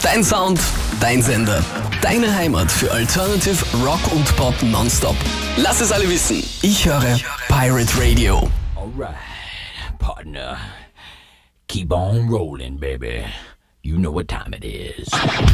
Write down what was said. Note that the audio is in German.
Dein Sound, dein Sender, deine Heimat für Alternative Rock und Pop nonstop. Lass es alle wissen. Ich höre Pirate Radio. Alright, partner. Keep on rolling, baby. You know what time it is.